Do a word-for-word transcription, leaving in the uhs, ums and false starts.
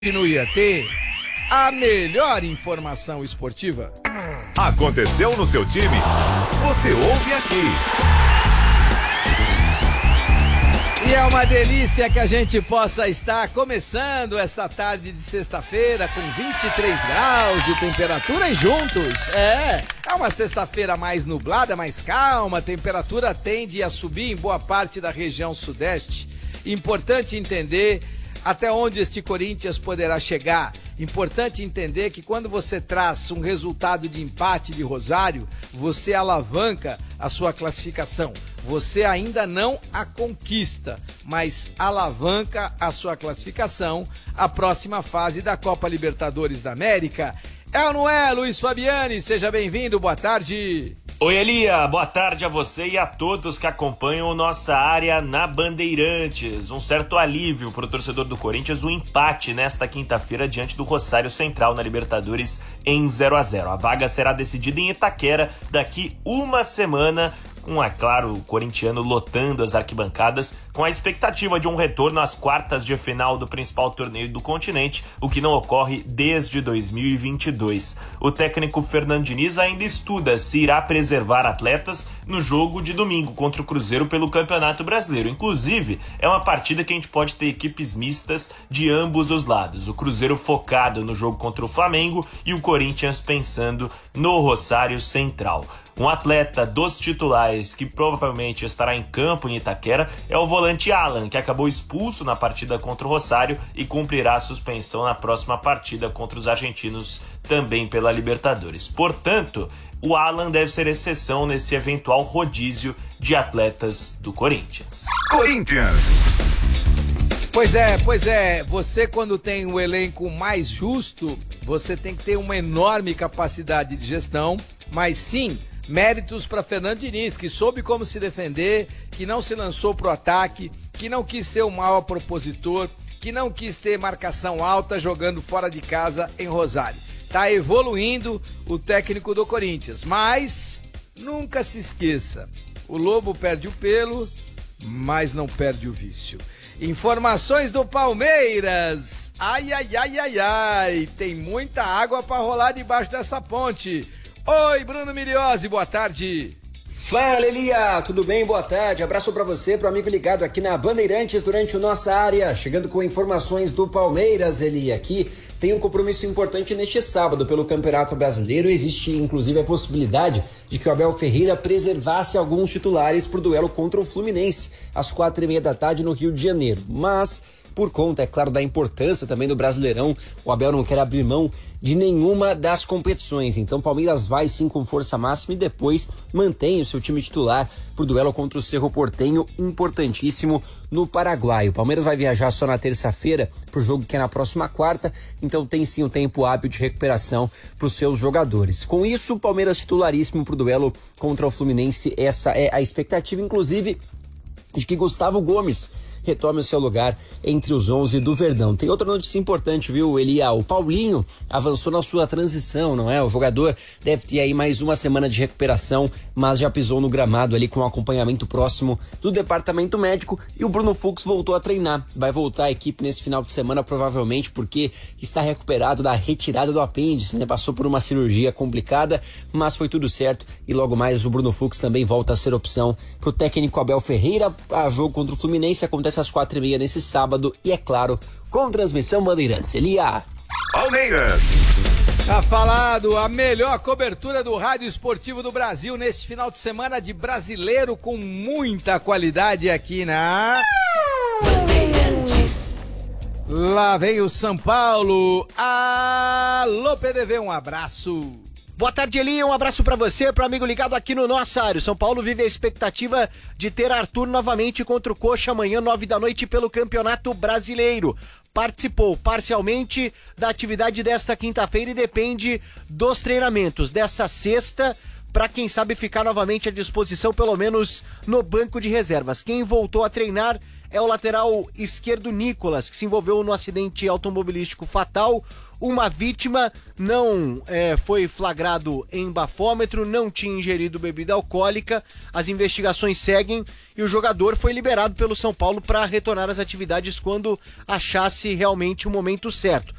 Continue a ter a melhor informação esportiva. Aconteceu no seu time? Você ouve aqui. E é uma delícia que a gente possa estar começando essa tarde de sexta-feira com vinte e três graus de temperatura e juntos. É, é uma sexta-feira mais nublada, mais calma, a temperatura tende a subir em boa parte da região sudeste. Importante entender até onde este Corinthians poderá chegar. Importante entender que quando você traz um resultado de empate de Rosário, você alavanca a sua classificação. Você ainda não a conquista, mas alavanca a sua classificação à próxima fase da Copa Libertadores da América. É ou não é, Luiz Fabiani? Seja bem-vindo, boa tarde. Oi, Elia, boa tarde a você e a todos que acompanham nossa área na Bandeirantes. Um certo alívio para o torcedor do Corinthians, o empate nesta quinta-feira diante do Rosário Central na Libertadores em zero a zero. A vaga será decidida em Itaquera daqui uma semana, com, é claro, o corintiano lotando as arquibancadas, com a expectativa de um retorno às quartas de final do principal torneio do continente, o que não ocorre desde dois mil e vinte e dois. O técnico Fernando Diniz ainda estuda se irá preservar atletas no jogo de domingo contra o Cruzeiro pelo Campeonato Brasileiro. Inclusive, é uma partida que a gente pode ter equipes mistas de ambos os lados. O Cruzeiro focado no jogo contra o Flamengo e o Corinthians pensando no Rosário Central. Um atleta dos titulares que provavelmente estará em campo em Itaquera é o volante Alan, que acabou expulso na partida contra o Rosário e cumprirá a suspensão na próxima partida contra os argentinos, também pela Libertadores. Portanto, o Alan deve ser exceção nesse eventual rodízio de atletas do Corinthians. Corinthians. Pois é, pois é, você quando tem um elenco mais justo, você tem que ter uma enorme capacidade de gestão, mas sim, méritos para Fernando Diniz, que soube como se defender, que não se lançou pro ataque, que não quis ser o maior propositor, que não quis ter marcação alta jogando fora de casa em Rosário. Tá evoluindo o técnico do Corinthians, mas nunca se esqueça, o lobo perde o pelo, mas não perde o vício. Informações do Palmeiras. Ai, ai, ai, ai, ai. Tem muita água para rolar debaixo dessa ponte. Oi, Bruno Miliose, boa tarde. Fala, Elia, tudo bem? Boa tarde. Abraço pra você, pro amigo ligado aqui na Bandeirantes durante o Nossa Área. Chegando com informações do Palmeiras, Elia, aqui tem um compromisso importante neste sábado pelo Campeonato Brasileiro. Existe, inclusive, a possibilidade de que o Abel Ferreira preservasse alguns titulares pro duelo contra o Fluminense, às quatro e meia da tarde no Rio de Janeiro. Mas, por conta, é claro, da importância também do Brasileirão, o Abel não quer abrir mão de nenhuma das competições. Então o Palmeiras vai sim com força máxima e depois mantém o seu time titular pro duelo contra o Cerro Porteño, importantíssimo no Paraguai. O Palmeiras vai viajar só na terça-feira pro jogo que é na próxima quarta, então tem sim um tempo hábil de recuperação pros seus jogadores. Com isso, o Palmeiras titularíssimo pro duelo contra o Fluminense, essa é a expectativa, inclusive, de que Gustavo Gomes retome o seu lugar entre os onze do Verdão. Tem outra notícia importante, viu, Elia? O Paulinho avançou na sua transição, não é? O jogador deve ter aí mais uma semana de recuperação, mas já pisou no gramado ali com acompanhamento próximo do departamento médico e o Bruno Fux voltou a treinar. Vai voltar a equipe nesse final de semana, provavelmente porque está recuperado da retirada do apêndice, né? Passou por uma cirurgia complicada, mas foi tudo certo e logo mais o Bruno Fux também volta a ser opção pro técnico Abel Ferreira. A jogo contra o Fluminense acontece às quatro e meia nesse sábado e, é claro, com transmissão Bandeirantes. Elia. Palmeiras. Tá falado, a melhor cobertura do rádio esportivo do Brasil nesse final de semana de brasileiro com muita qualidade aqui na Bandeirantes. Lá vem o São Paulo. Alô, P D V, um abraço. Boa tarde, Eli, um abraço pra você, pro amigo ligado aqui no Nossa Área. São Paulo vive a expectativa de ter Arthur novamente contra o Coxa amanhã, nove da noite, pelo Campeonato Brasileiro. Participou parcialmente da atividade desta quinta-feira e depende dos treinamentos dessa sexta, para quem sabe ficar novamente à disposição, pelo menos no banco de reservas. Quem voltou a treinar é o lateral esquerdo Nicolas, que se envolveu no acidente automobilístico fatal. Uma vítima não é, foi flagrado em bafômetro, não tinha ingerido bebida alcoólica. As investigações seguem e o jogador foi liberado pelo São Paulo para retornar às atividades quando achasse realmente o momento certo.